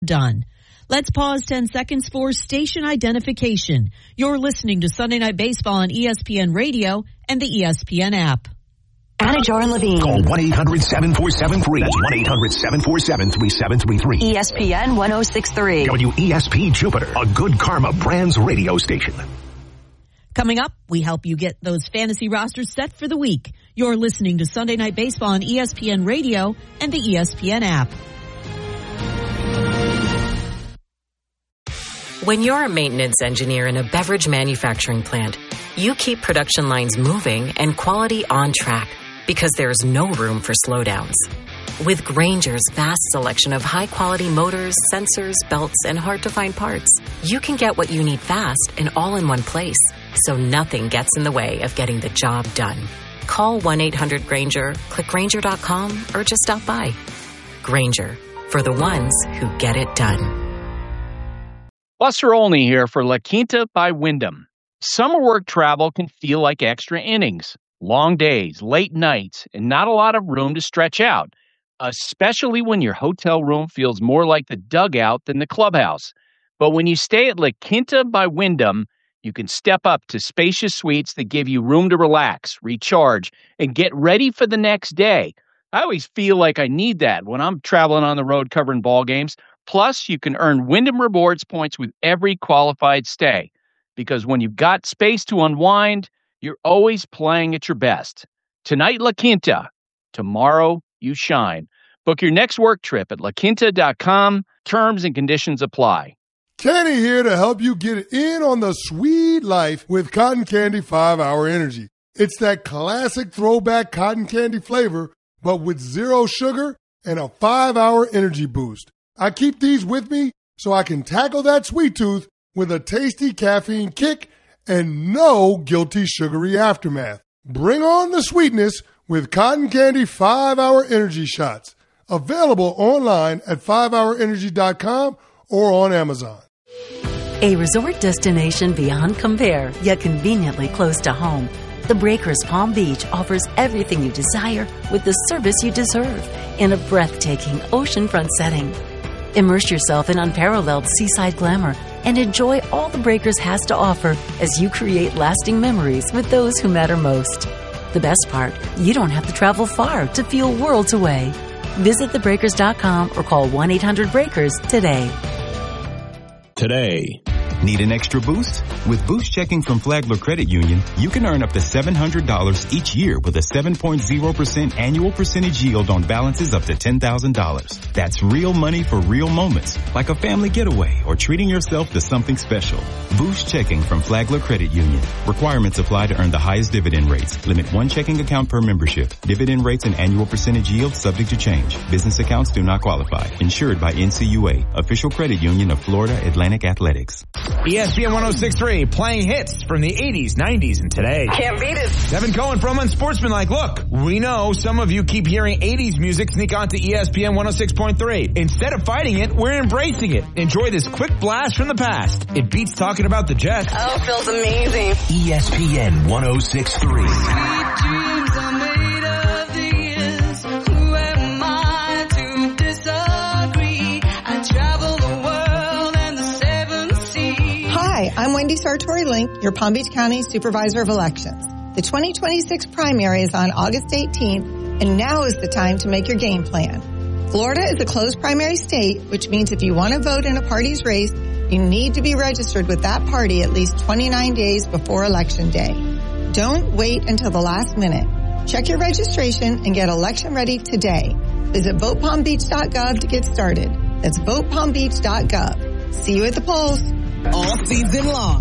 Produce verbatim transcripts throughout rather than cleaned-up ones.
done. Let's pause ten seconds for station identification. You're listening to Sunday Night Baseball on E S P N Radio and the E S P N app. Anajar and Levine. Call one eight hundred seven four seven three. That's one eight hundred seven four seven three seven three three. E S P N one oh six point three. W E S P Jupiter, a Good Karma Brands radio station. Coming up, we help you get those fantasy rosters set for the week. You're listening to Sunday Night Baseball on E S P N Radio and the E S P N app. When you're a maintenance engineer in a beverage manufacturing plant, you keep production lines moving and quality on track because there's no room for slowdowns. With Grainger's vast selection of high-quality motors, sensors, belts, and hard-to-find parts, you can get what you need fast and all in one place, so nothing gets in the way of getting the job done. Call one eight hundred Grainger, click Grainger dot com, or just stop by. Grainger, for the ones who get it done. Buster Olney here for La Quinta by Wyndham. Summer work travel can feel like extra innings. Long days, late nights, and not a lot of room to stretch out, especially when your hotel room feels more like the dugout than the clubhouse. But when you stay at La Quinta by Wyndham, you can step up to spacious suites that give you room to relax, recharge, and get ready for the next day. I always feel like I need that when I'm traveling on the road covering ball games. Plus, you can earn Wyndham Rewards points with every qualified stay. Because when you've got space to unwind, you're always playing at your best. Tonight, La Quinta. Tomorrow, you shine. Book your next work trip at la quinta dot com. Terms and conditions apply. Kenny here to help you get in on the sweet life with Cotton Candy five hour Energy. It's that classic throwback cotton candy flavor, but with zero sugar and a five hour energy boost. I keep these with me so I can tackle that sweet tooth with a tasty caffeine kick and no guilty sugary aftermath. Bring on the sweetness with Cotton Candy five hour Energy Shots. Available online at five hour energy dot com or on Amazon. A resort destination beyond compare, yet conveniently close to home. The Breakers Palm Beach offers everything you desire with the service you deserve in a breathtaking oceanfront setting. Immerse yourself in unparalleled seaside glamour and enjoy all the Breakers has to offer as you create lasting memories with those who matter most. The best part, you don't have to travel far to feel worlds away. Visit the breakers dot com or call one eight hundred breakers today. Today. Need an extra boost? With Boost Checking from Flagler Credit Union, you can earn up to seven hundred dollars each year with a seven point zero percent annual percentage yield on balances up to ten thousand dollars. That's real money for real moments, like a family getaway or treating yourself to something special. Boost Checking from Flagler Credit Union. Requirements apply to earn the highest dividend rates. Limit one checking account per membership. Dividend rates and annual percentage yield subject to change. Business accounts do not qualify. Insured by N C U A, official credit union of Florida Atlantic Athletics. E S P N one oh six point three, playing hits from the eighties, nineties, and today. Can't beat it. Devin Cohen from Unsportsmanlike. Look, we know some of you keep hearing eighties music sneak onto E S P N one oh six point three. Instead of fighting it, we're embracing it. Enjoy this quick blast from the past. It beats talking about the Jets. Oh, feels amazing. E S P N one oh six point three. Sweet dreams are made of these. Who am I to disagree? I travel the world and the seven seas. Hi, I'm Wendy Sartori-Link, your Palm Beach County Supervisor of Elections. The twenty twenty-six primary is on August eighteenth, and now is the time to make your game plan. Florida is a closed primary state, which means if you want to vote in a party's race, you need to be registered with that party at least twenty-nine days before Election Day. Don't wait until the last minute. Check your registration and get election ready today. Visit vote palm beach dot gov to get started. That's vote palm beach dot gov. See you at the polls. All season long.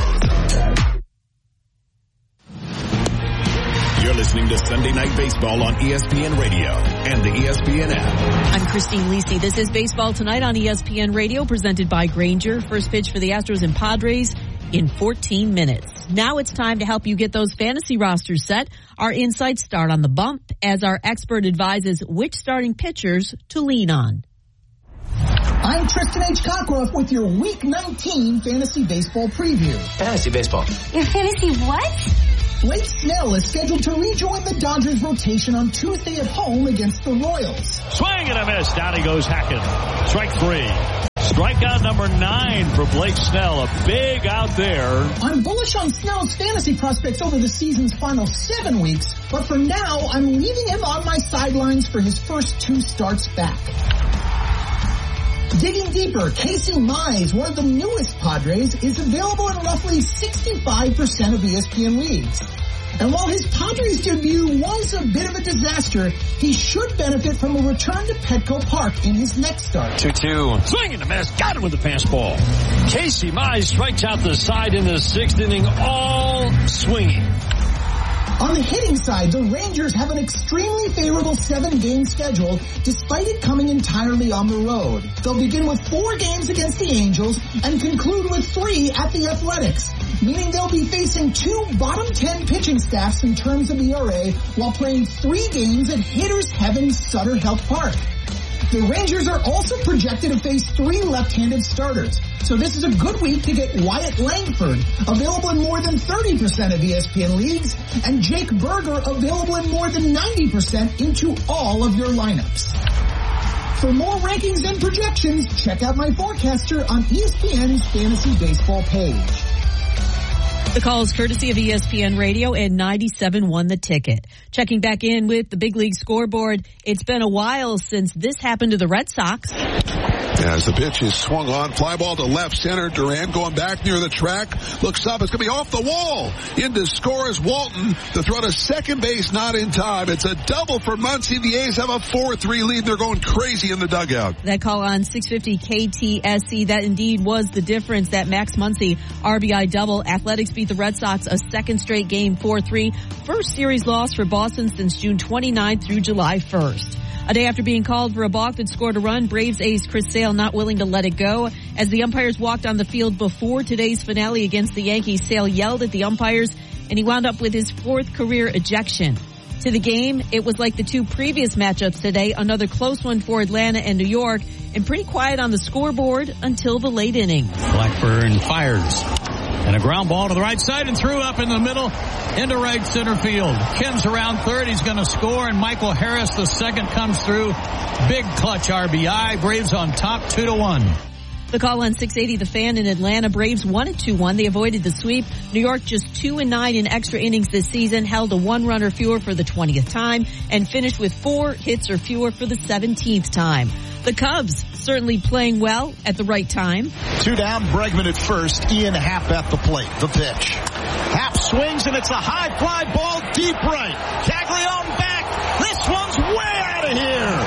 You're listening to Sunday Night Baseball on E S P N Radio and the E S P N app. I'm Christine Lisi. This is Baseball Tonight on E S P N Radio, presented by Grainger. First pitch for the Astros and Padres in fourteen minutes. Now it's time to help you get those fantasy rosters set. Our insights start on the bump as our expert advises which starting pitchers to lean on. I'm Tristan H. Cockroft with your Week nineteen Fantasy Baseball Preview. Fantasy Baseball. Your fantasy what? Blake Snell is scheduled to rejoin the Dodgers rotation on Tuesday at home against the Royals. Swing and a miss. Down he goes Hackett. Strike three. Strikeout number nine for Blake Snell. A big out there. I'm bullish on Snell's fantasy prospects over the season's final seven weeks, but for now, I'm leaving him on my sidelines for his first two starts back. Digging deeper, Casey Mize, one of the newest Padres, is available in roughly sixty-five percent of E S P N leagues. And while his Padres debut was a bit of a disaster, he should benefit from a return to Petco Park in his next start. two two. Swing and a miss. Got it with the fastball. Casey Mize strikes out the side in the sixth inning, all swinging. On the hitting side, the Rangers have an extremely favorable seven-game schedule, despite it coming entirely on the road. They'll begin with four games against the Angels and conclude with three at the Athletics, meaning they'll be facing two bottom ten pitching staffs in terms of E R A while playing three games at Hitters Heaven Sutter Health Park. The Rangers are also projected to face three left-handed starters, so this is a good week to get Wyatt Langford, available in more than thirty percent of E S P N leagues, and Jake Berger, available in more than ninety percent into all of your lineups. For more rankings and projections, check out my forecaster on E S P N's Fantasy Baseball page. The call is courtesy of E S P N Radio and ninety-seven one The Ticket. Checking back in with the Big League scoreboard, it's been a while since this happened to the Red Sox. As the pitch is swung on, fly ball to left center. Duran going back near the track. Looks up. It's going to be off the wall. In to score is Walton. The throw to second base, not in time. It's a double for Muncie. The A's have a four three lead. They're going crazy in the dugout. That call on six fifty K T S C, that indeed was the difference. That Max Muncie R B I double. Athletics beat the Red Sox a second straight game, four three. First series loss for Boston since June twenty-ninth through July first. A day after being called for a balk that scored a run, Braves ace Chris Sale not willing to let it go. As the umpires walked on the field before today's finale against the Yankees, Sale yelled at the umpires, and he wound up with his fourth career ejection. To the game, it was like the two previous matchups today, another close one for Atlanta and New York, and pretty quiet on the scoreboard until the late innings. Blackburn fires. And a ground ball to the right side and threw up in the middle into right center field. Kim's around third. He's going to score, and Michael Harris, the second, comes through. Big clutch R B I. Braves on top two to one. The call on six eighty The Fan in Atlanta. Braves won it two one. They avoided the sweep. New York just two and nine in extra innings this season, held a one run or fewer for the twentieth time, and finished with four hits or fewer for the seventeenth time. The Cubs certainly playing well at the right time. Two down, Bregman at first, Ian Happ at the plate. The pitch. Happ swings, and it's a high fly ball deep right. Caglione back. This one's way out of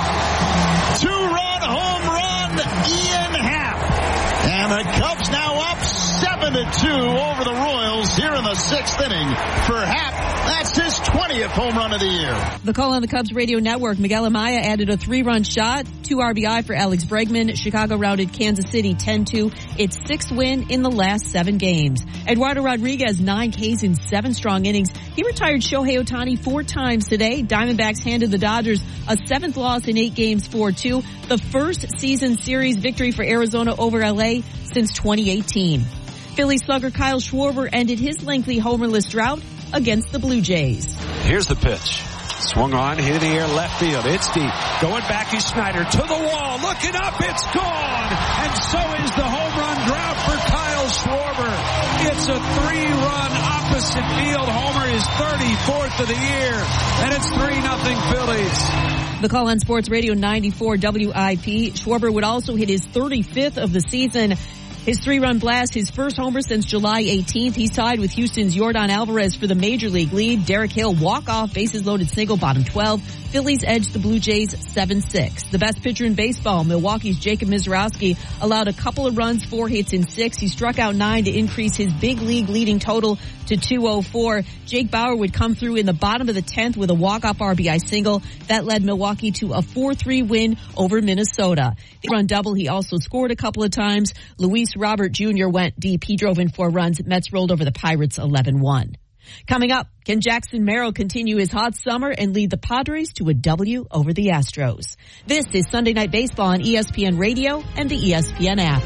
here. Two-run home run, Ian Happ. And the Cubs now up seven to two over the Royals here in the sixth inning. For Happ, that's his twentieth home run of the year. The call on the Cubs radio network. Miguel Amaya added a three-run shot, two R B I for Alex Bregman. Chicago routed Kansas City ten two. Its sixth win in the last seven games. Eduardo Rodriguez, nine Ks in seven strong innings. He retired Shohei Ohtani four times today. Diamondbacks handed the Dodgers a seventh loss in eight games, four two. The first season series victory for Arizona over L A since twenty eighteen. Philly slugger Kyle Schwarber ended his lengthy homerless drought against the Blue Jays. Here's the pitch. Swung on, hit in the air, left field. It's deep. Going back is Schneider to the wall. Looking up, it's gone. And so is the home run drought for Kyle Schwarber. It's a three-run opposite field homer, his thirty-fourth of the year. And it's three nothing Phillies. The call on Sports Radio ninety-four W I P. Schwarber would also hit his thirty-fifth of the season. His three-run blast, his first homer since July eighteenth. He's tied with Houston's Yordan Alvarez for the Major League lead. Derek Hill, walk-off, bases-loaded single, bottom twelve. Phillies edge the Blue Jays seven six. The best pitcher in baseball, Milwaukee's Jacob Mizrowski, allowed a couple of runs, four hits in six. He struck out nine to increase his big league leading total to two oh four. Jake Bauer would come through in the bottom of the tenth with a walk-off R B I single. That led Milwaukee to a four three win over Minnesota. The run double, he also scored a couple of times. Luis Robert Junior went deep. He drove in four runs. Mets rolled over the Pirates eleven one. Coming up, can Jackson Merrill continue his hot summer and lead the Padres to a W over the Astros? This is Sunday Night Baseball on E S P N Radio and the E S P N app.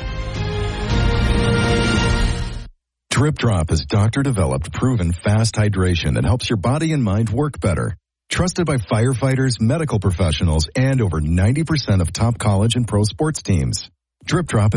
Drip Drop is doctor-developed, proven fast hydration that helps your body and mind work better. Trusted by firefighters, medical professionals, and over ninety percent of top college and pro sports teams. Drip Drop